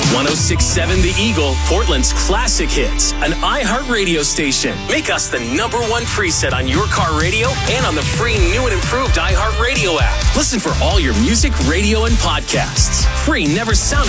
106.7 The Eagle, Portland's classic hits, an iHeart radio station. Make us the #1 preset on your car radio and on the free new and improved iHeart Radio app. Listen for all your music, radio, and podcasts. Free never sounded